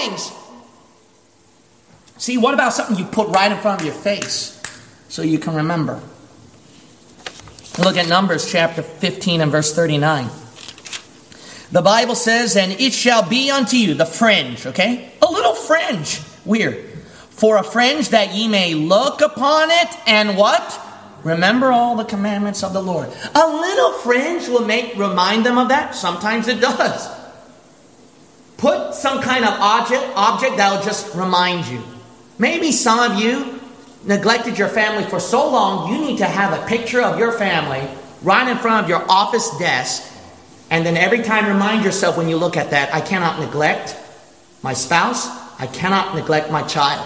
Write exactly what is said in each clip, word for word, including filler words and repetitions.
things. See, what about something you put right in front of your face so you can remember? Look at Numbers chapter fifteen and verse thirty-nine. The Bible says, and it shall be unto you, the fringe, okay? A little fringe. Weird. For a fringe that ye may look upon it and what? Remember all the commandments of the Lord. A little fringe will make remind them of that. Sometimes it does. Put some kind of object, object that will just remind you. Maybe some of you neglected your family for so long, you need to have a picture of your family right in front of your office desk. And then every time remind yourself when you look at that, I cannot neglect my spouse. I cannot neglect my child.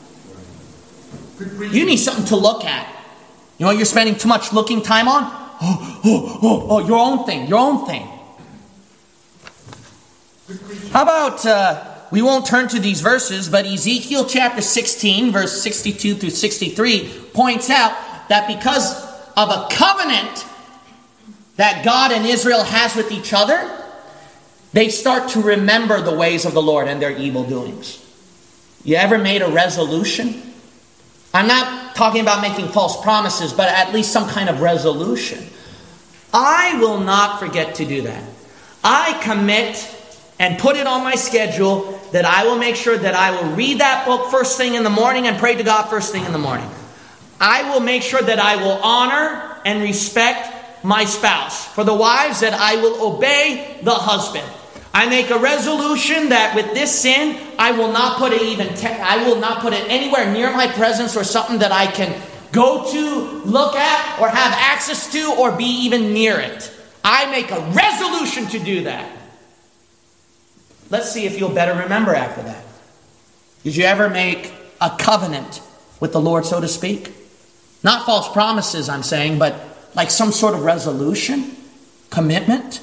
You need something to look at. You know what you're spending too much looking time on? Oh, oh, oh, oh, your own thing, your own thing. How about, uh, we won't turn to these verses, but Ezekiel chapter sixteen, verse sixty-two through sixty-three, points out that because of a covenant that God and Israel has with each other, they start to remember the ways of the Lord and their evil doings. You ever made a resolution? I'm not talking about making false promises, but at least some kind of resolution. I will not forget to do that. I commit and put it on my schedule that I will make sure that I will read that book first thing in the morning and pray to God first thing in the morning. I will make sure that I will honor and respect my spouse. For the wives, that I will obey the husband. I make a resolution that with this sin, I will not put it even te- I will not put it anywhere near my presence or something that I can go to, look at, or have access to, or be even near it. I make a resolution to do that. Let's see if you'll better remember after that. Did you ever make a covenant with the Lord, so to speak? Not false promises, I'm saying, but like some sort of resolution, commitment.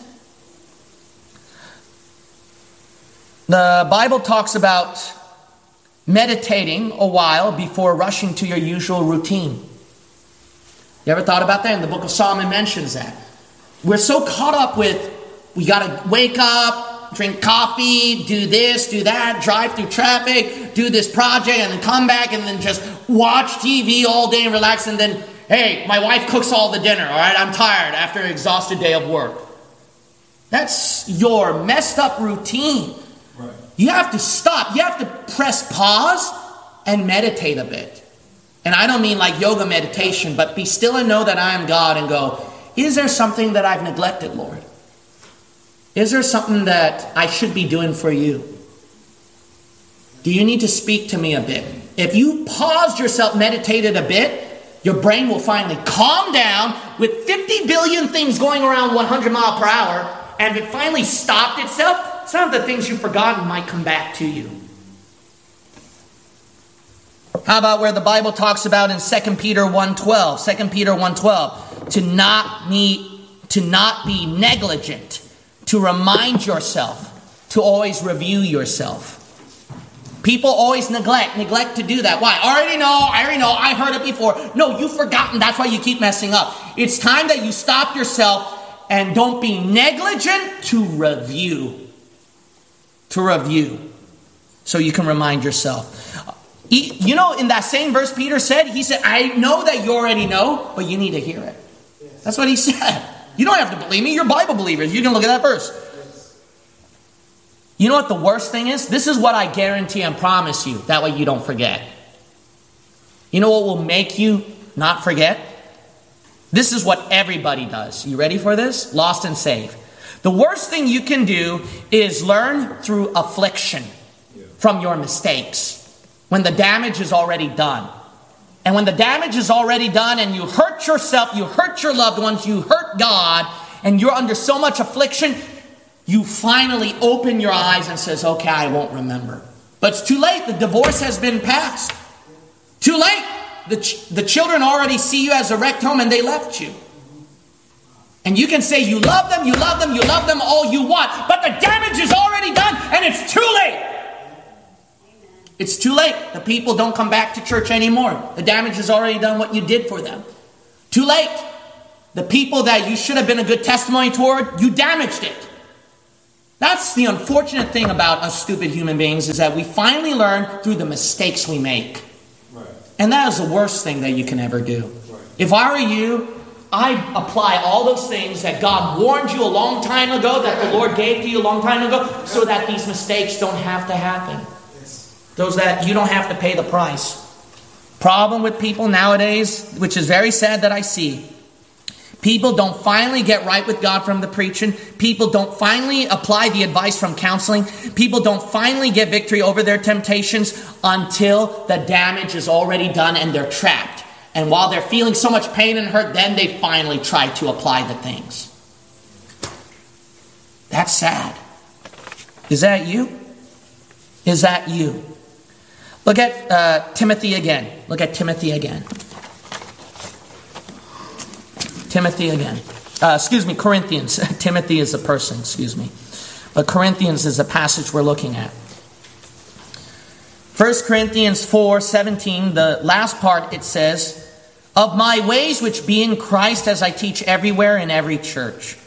The Bible talks about meditating a while before rushing to your usual routine. You ever thought about that? In the book of Solomon mentions that. We're so caught up with, we got to wake up, drink coffee, do this, do that, drive through traffic, do this project, and then come back and then just watch T V all day and relax, and then, hey, my wife cooks all the dinner, all right? I'm tired after an exhausted day of work. That's your messed up routine. Right. You have to stop. You have to press pause and meditate a bit. And I don't mean like yoga meditation, but be still and know that I am God, and go, is there something that I've neglected, Lord? Is there something that I should be doing for you? Do you need to speak to me a bit? If you paused yourself, meditated a bit, your brain will finally calm down with fifty billion things going around one hundred miles per hour, and if it finally stopped itself, some of the things you've forgotten might come back to you. How about where the Bible talks about in Second Peter one twelve, Second Peter one twelve, to not need, to not be negligent, to remind yourself, to always review yourself. People always neglect, neglect to do that. Why? I already know, I already know, I heard it before. No, you've forgotten. That's why you keep messing up. It's time that you stop yourself and don't be negligent to review. To review. So you can remind yourself. You know, in that same verse Peter said, he said, I know that you already know, but you need to hear it. That's what he said. You don't have to believe me. You're Bible believers. You can look at that verse. You know what the worst thing is? This is what I guarantee and promise you. That way you don't forget. You know what will make you not forget? This is what everybody does. You ready for this? Lost and saved. The worst thing you can do is learn through affliction from your mistakes. When the damage is already done. And when the damage is already done and you hurt yourself, you hurt your loved ones, you hurt God, and you're under so much affliction, you finally open your eyes and says, okay, I won't remember. But it's too late. The divorce has been passed. Too late. The, ch- the children already see you as a wrecked home and they left you. And you can say you love them, you love them, you love them all you want. But the damage is already done and it's too late. It's too late. The people don't come back to church anymore. The damage is already done what you did for them. Too late. The people that you should have been a good testimony toward, you damaged it. That's the unfortunate thing about us stupid human beings, is that we finally learn through the mistakes we make. Right. And that is the worst thing that you can ever do. Right. If I were you, I'd apply all those things that God warned you a long time ago, that the Lord gave to you a long time ago, so that these mistakes don't have to happen. Those that you don't have to pay the price. Problem with people nowadays, which is very sad that I see, people don't finally get right with God from the preaching. People don't finally apply the advice from counseling. People don't finally get victory over their temptations until the damage is already done and they're trapped. And while they're feeling so much pain and hurt, then they finally try to apply the things. That's sad. Is that you? Is that you? Look at uh, Timothy again. Look at Timothy again. Timothy again. Uh, excuse me, Corinthians. Timothy is a person, excuse me. But Corinthians is the passage we're looking at. First Corinthians four seventeen, the last part, it says, "Of my ways which be in Christ, as I teach everywhere in every church."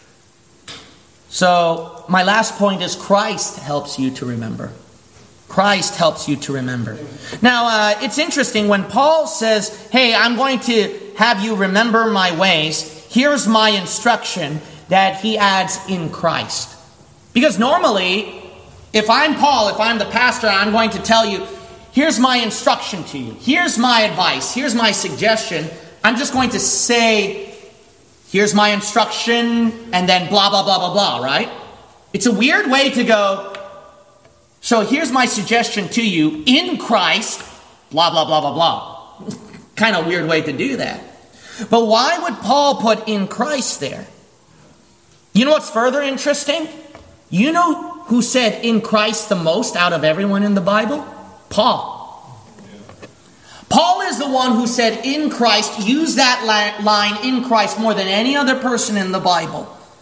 So, my last point is Christ helps you to remember. Christ helps you to remember. Now, uh, it's interesting when Paul says, hey, I'm going to have you remember my ways. Here's my instruction, that he adds in Christ. Because normally, if I'm Paul, if I'm the pastor, I'm going to tell you, here's my instruction to you. Here's my advice. Here's my suggestion. I'm just going to say, here's my instruction, and then blah, blah, blah, blah, blah, right? It's a weird way to go, so here's my suggestion to you in Christ, blah, blah, blah, blah, blah. Kind of weird way to do that. But why would Paul put in Christ there? You know what's further interesting? You know who said in Christ the most out of everyone in the Bible? Paul. Paul is the one who said in Christ, use that line in Christ more than any other person in the Bible.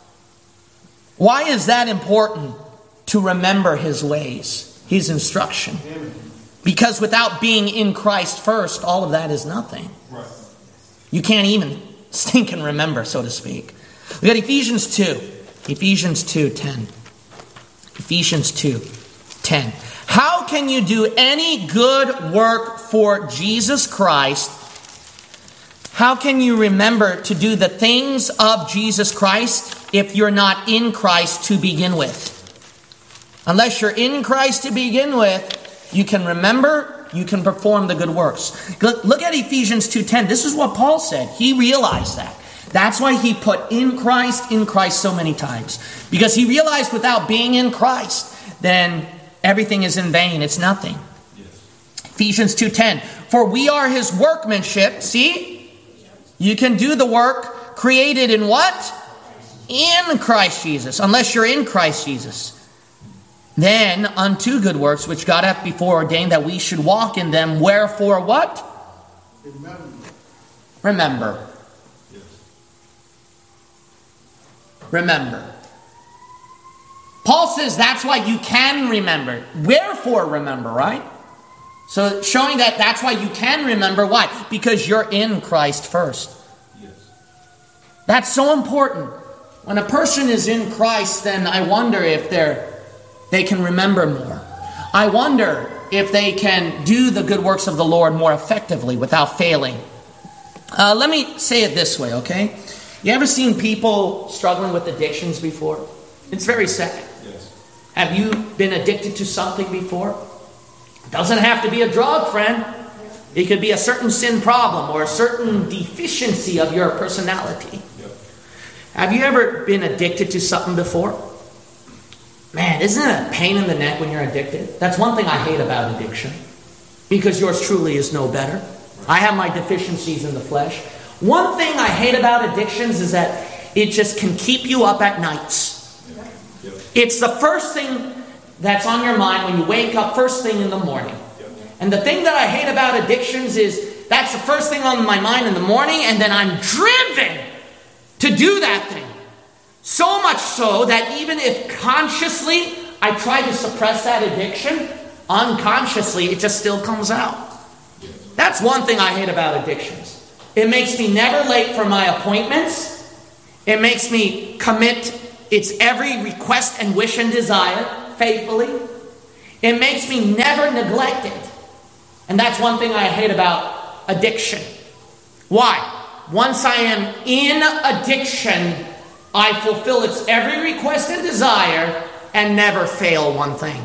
Why is that important? To remember his ways, his instruction. Because without being in Christ first, all of that is nothing. Right. You can't even stink and remember, so to speak. We got Ephesians two. Ephesians two ten. Ephesians two ten. How can you do any good work for Jesus Christ? How can you remember to do the things of Jesus Christ if you're not in Christ to begin with? Unless you're in Christ to begin with, you can remember, you can perform the good works. Look at Ephesians two ten. This is what Paul said. He realized that. That's why he put in Christ, in Christ so many times. Because he realized without being in Christ, then everything is in vain. It's nothing. Yes. Ephesians two ten. For we are his workmanship. See? You can do the work created in what? In Christ Jesus. Unless you're in Christ Jesus. Then unto good works, which God hath before ordained that we should walk in them. Wherefore what? Remember. Remember. Yes. Remember. Paul says that's why you can remember. Wherefore remember, right? So showing that that's why you can remember. Why? Because you're in Christ first. Yes. That's so important. When a person is in Christ, then I wonder if they're They can remember more. I wonder if they can do the good works of the Lord more effectively without failing. Uh, let me say it this way, okay? You ever seen people struggling with addictions before? It's very sad. Yes. Have you been addicted to something before? It doesn't have to be a drug, friend. It could be a certain sin problem or a certain deficiency of your personality. Yep. Have you ever been addicted to something before? Man, isn't it a pain in the neck when you're addicted? That's one thing I hate about addiction. Because yours truly is no better. I have my deficiencies in the flesh. One thing I hate about addictions is that it just can keep you up at nights. Yep. It's the first thing that's on your mind when you wake up first thing in the morning. Yep. And the thing that I hate about addictions is that's the first thing on my mind in the morning, and then I'm driven to do that thing. So much so that even if consciously I try to suppress that addiction, unconsciously it just still comes out. That's one thing I hate about addictions. It makes me never late for my appointments. It makes me commit its every request and wish and desire faithfully. It makes me never neglect it. And that's one thing I hate about addiction. Why? Once I am in addiction, I fulfill its every request and desire and never fail one thing.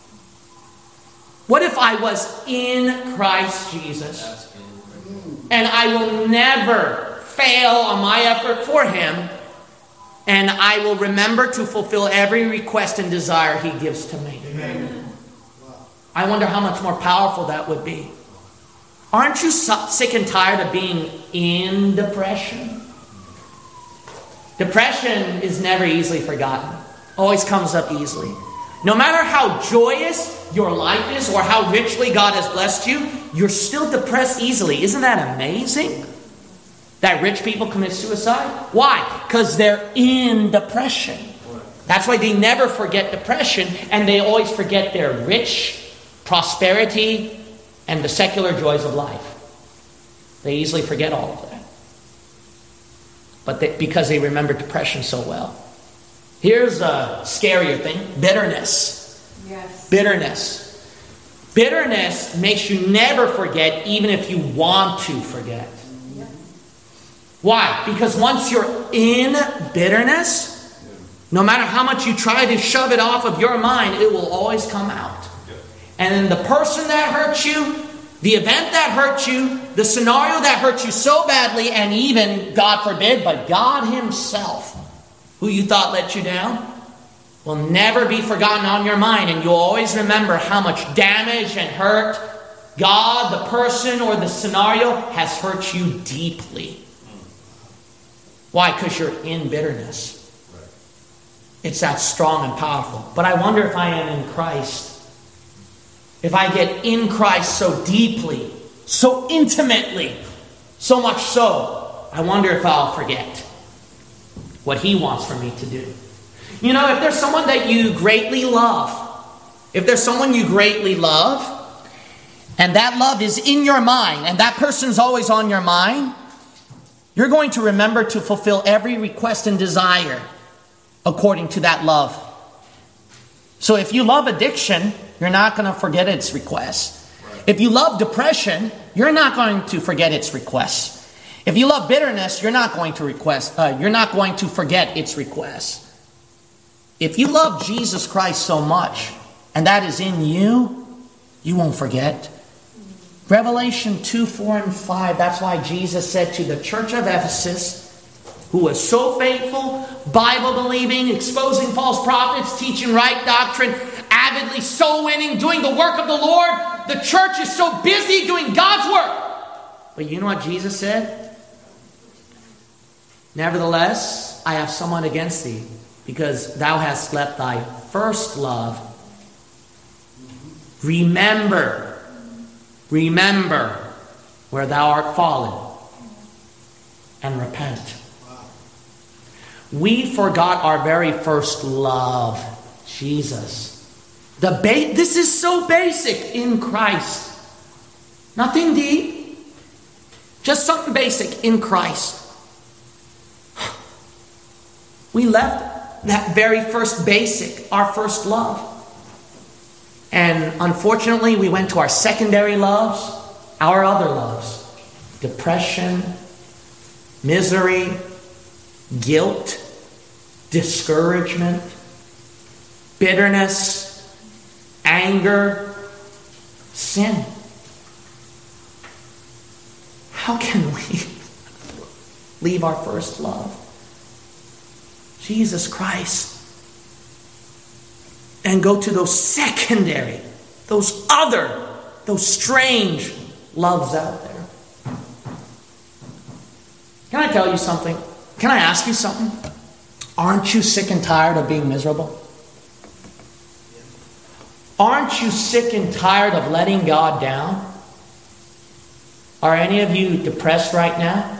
What if I was in Christ Jesus and I will never fail on my effort for Him, and I will remember to fulfill every request and desire He gives to me? Amen. I wonder how much more powerful that would be. Aren't you sick and tired of being in depression? Depression is never easily forgotten. Always comes up easily. No matter how joyous your life is or how richly God has blessed you, you're still depressed easily. Isn't that amazing? That rich people commit suicide? Why? Because they're in depression. That's why they never forget depression, and they always forget their rich prosperity and the secular joys of life. They easily forget all of that. But they, because they remember depression so well. Here's a scarier thing. Bitterness. Yes. Bitterness. Bitterness makes you never forget, even if you want to forget. Yeah. Why? Because once you're in bitterness, no matter how much you try to shove it off of your mind, it will always come out. And then the person that hurt you, the event that hurt you, the scenario that hurt you so badly, and even, God forbid, but God Himself, who you thought let you down, will never be forgotten on your mind. And you'll always remember how much damage and hurt God, the person, or the scenario has hurt you deeply. Why? Because you're in bitterness. It's that strong and powerful. But I wonder if I am in Christ. If I get in Christ so deeply, so intimately, so much so, I wonder if I'll forget what He wants for me to do. You know, if there's someone that you greatly love, if there's someone you greatly love, and that love is in your mind, and that person's always on your mind, you're going to remember to fulfill every request and desire according to that love. So if you love addiction, you're not going to forget its requests. If you love depression, you're not going to forget its requests. If you love bitterness, you're not going to request. Uh, you're not going to forget its requests. If you love Jesus Christ so much, and that is in you, you won't forget. Revelation two, four, and five. That's why Jesus said to the church of Ephesus, who was so faithful, Bible-believing, exposing false prophets, teaching right doctrine, avidly soul winning, doing the work of the Lord. The church is so busy doing God's work. But you know what Jesus said? Nevertheless, I have somewhat against thee, because thou hast left thy first love. Remember, remember where thou art fallen, and repent. We forgot our very first love, Jesus. The ba- this is so basic in Christ. Nothing deep. Just something basic in Christ. We left that very first basic, our first love. And unfortunately, we went to our secondary loves, our other loves. Depression, misery, guilt, discouragement, bitterness, anger, sin. How can we leave our first love, Jesus Christ, and go to those secondary, those other, those strange loves out there? Can I tell you something? Can I ask you something? Aren't you sick and tired of being miserable? Aren't you sick and tired of letting God down? Are any of you depressed right now?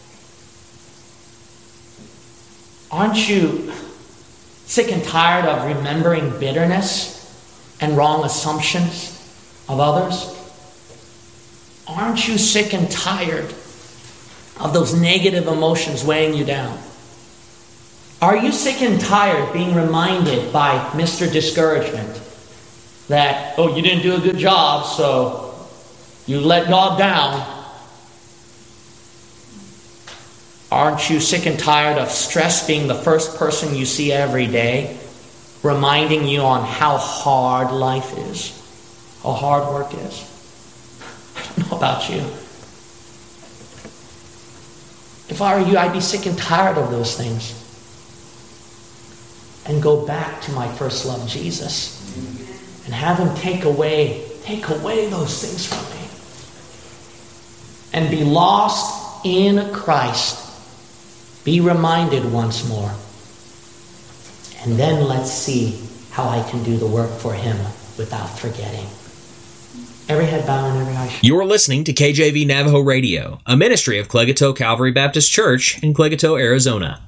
Aren't you sick and tired of remembering bitterness and wrong assumptions of others? Aren't you sick and tired of those negative emotions weighing you down? Are you sick and tired of being reminded by Mister Discouragement that, oh, you didn't do a good job, so you let God down? Aren't you sick and tired of stress being the first person you see every day, reminding you on how hard life is, how hard work is? I don't know about you. If I were you, I'd be sick and tired of those things and go back to my first love, Jesus, and have Him take away, take away those things from me and be lost in Christ. Be reminded once more. And then let's see how I can do the work for Him without forgetting. Every head bowed and every eye shut. You're listening to K J V Navajo Radio, a ministry of Clegato Calvary Baptist Church in Clegato, Arizona.